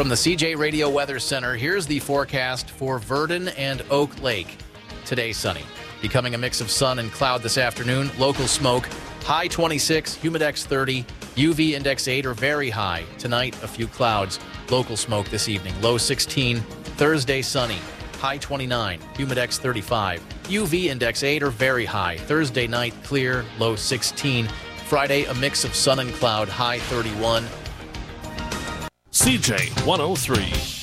From the CJ Radio Weather Center, here's the forecast for Verdon and Oak Lake. Today, sunny. Becoming a mix of sun and cloud this afternoon. Local smoke. High 26, humidex 30, UV index 8 or very high. Tonight, a few clouds. Local smoke this evening. Low 16. Thursday, sunny. High 29, humidex 35, UV index 8 or very high. Thursday night, clear. Low 16. Friday, a mix of sun and cloud. High 31. CJ 103.